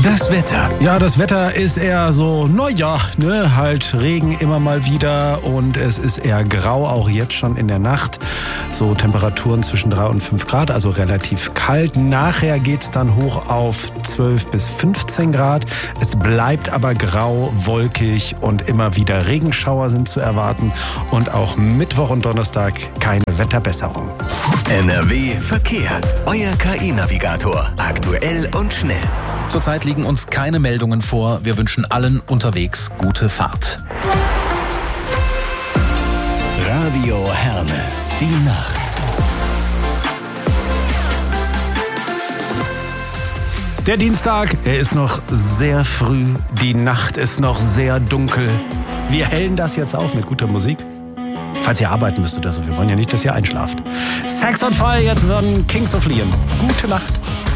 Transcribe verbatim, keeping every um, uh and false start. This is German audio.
Das Wetter. Ja, das Wetter ist eher so, naja, ne, halt Regen immer mal wieder und es ist eher grau, auch jetzt schon in der Nacht. So Temperaturen zwischen drei und fünf Grad, also relativ kalt. Nachher geht's dann hoch auf zwölf bis fünfzehn Grad. Es bleibt aber grau, wolkig und immer wieder Regenschauer sind zu erwarten. Und auch Mittwoch und Donnerstag keine Wetterbesserung. N R W Verkehr. Euer K I-Navigator. Aktuell und schnell. Zurzeit liegen uns keine Meldungen vor. Wir wünschen allen unterwegs gute Fahrt. Radio Herne. Die Nacht. Der Dienstag, er ist noch sehr früh. Die Nacht ist noch sehr dunkel. Wir hellen das jetzt auf mit guter Musik. Falls ihr arbeiten müsstet, also wir wollen ja nicht, dass ihr einschlaft. Sex on Fire jetzt von Kings of Leon. Gute Nacht.